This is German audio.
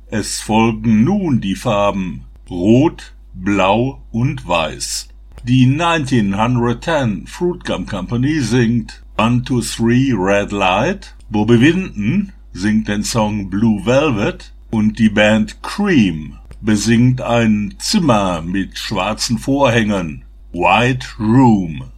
Es folgen nun die Farben Rot, Blau und Weiß. Die 1910 Fruit Gum Company singt 1, 2, 3 Red Light, Bobby Vinton singt den Song Blue Velvet und die Band Cream besingt ein Zimmer mit schwarzen Vorhängen, White Room.